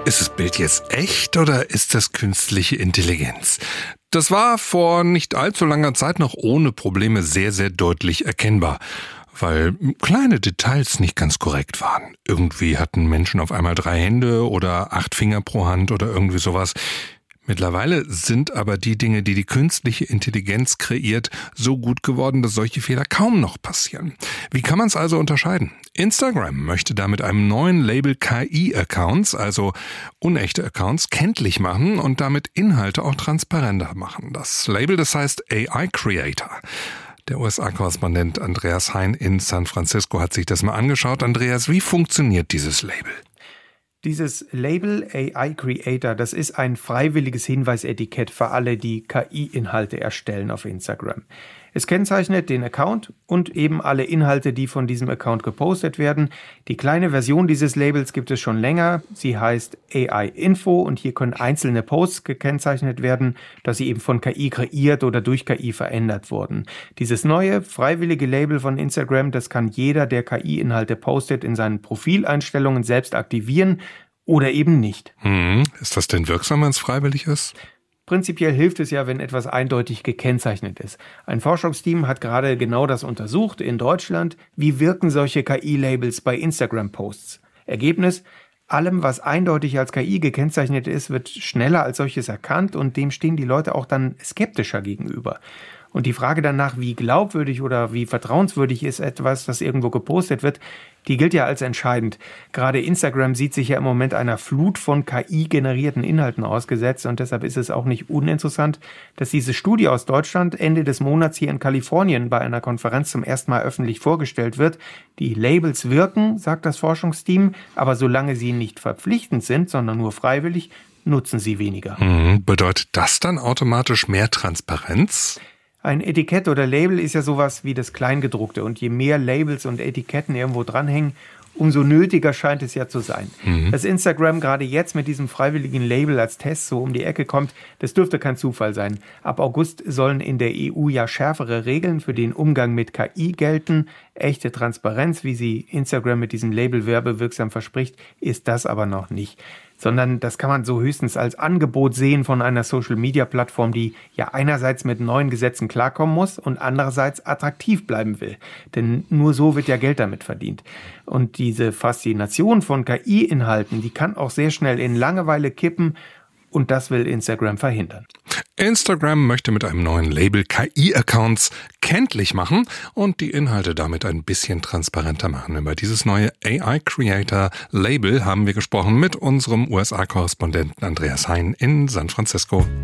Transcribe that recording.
Ist das Bild jetzt echt oder ist das künstliche Intelligenz? Das war vor nicht allzu langer Zeit noch ohne Probleme sehr, sehr deutlich erkennbar, weil kleine Details nicht ganz korrekt waren. Irgendwie hatten Menschen auf einmal 3 Hände oder 8 Finger pro Hand oder irgendwie sowas. Mittlerweile sind aber die Dinge, die die künstliche Intelligenz kreiert, so gut geworden, dass solche Fehler kaum noch passieren. Wie kann man es also unterscheiden? Instagram möchte da mit einem neuen Label KI-Accounts, also unechte Accounts, kenntlich machen und damit Inhalte auch transparenter machen. Das Label, das heißt AI Creator. Der USA-Korrespondent Andreas Hein in San Francisco hat sich das mal angeschaut. Andreas, wie funktioniert dieses Label? Dieses Label AI Creator, das ist ein freiwilliges Hinweisetikett für alle, die KI-Inhalte erstellen auf Instagram. Es kennzeichnet den Account und eben alle Inhalte, die von diesem Account gepostet werden. Die kleine Version dieses Labels gibt es schon länger. Sie heißt AI Info und hier können einzelne Posts gekennzeichnet werden, dass sie eben von KI kreiert oder durch KI verändert wurden. Dieses neue, freiwillige Label von Instagram, das kann jeder, der KI-Inhalte postet, in seinen Profileinstellungen selbst aktivieren oder eben nicht. Ist das denn wirksam, wenn es freiwillig ist? Prinzipiell hilft es ja, wenn etwas eindeutig gekennzeichnet ist. Ein Forschungsteam hat gerade genau das untersucht in Deutschland. Wie wirken solche KI-Labels bei Instagram-Posts? Ergebnis: Allem, was eindeutig als KI gekennzeichnet ist, wird schneller als solches erkannt und dem stehen die Leute auch dann skeptischer gegenüber. Und die Frage danach, wie glaubwürdig oder wie vertrauenswürdig ist etwas, das irgendwo gepostet wird, die gilt ja als entscheidend. Gerade Instagram sieht sich ja im Moment einer Flut von KI-generierten Inhalten ausgesetzt und deshalb ist es auch nicht uninteressant, dass diese Studie aus Deutschland Ende des Monats hier in Kalifornien bei einer Konferenz zum ersten Mal öffentlich vorgestellt wird. Die Labels wirken, sagt das Forschungsteam, aber solange sie nicht verpflichtend sind, sondern nur freiwillig, nutzen sie weniger. Bedeutet das dann automatisch mehr Transparenz? Ein Etikett oder Label ist ja sowas wie das Kleingedruckte und je mehr Labels und Etiketten irgendwo dranhängen, umso nötiger scheint es ja zu sein. Dass Instagram gerade jetzt mit diesem freiwilligen Label als Test so um die Ecke kommt, das dürfte kein Zufall sein. Ab August sollen in der EU ja schärfere Regeln für den Umgang mit KI gelten. Echte Transparenz, wie sie Instagram mit diesem Label werbewirksam verspricht, ist das aber noch nicht. Sondern das kann man so höchstens als Angebot sehen von einer Social-Media-Plattform, die ja einerseits mit neuen Gesetzen klarkommen muss und andererseits attraktiv bleiben will. Denn nur so wird ja Geld damit verdient. Und diese Faszination von KI-Inhalten, die kann auch sehr schnell in Langeweile kippen und das will Instagram verhindern. Instagram möchte mit einem neuen Label KI-Accounts kenntlich machen und die Inhalte damit ein bisschen transparenter machen. Über dieses neue AI-Creator-Label haben wir gesprochen mit unserem USA-Korrespondenten Andreas Hein in San Francisco.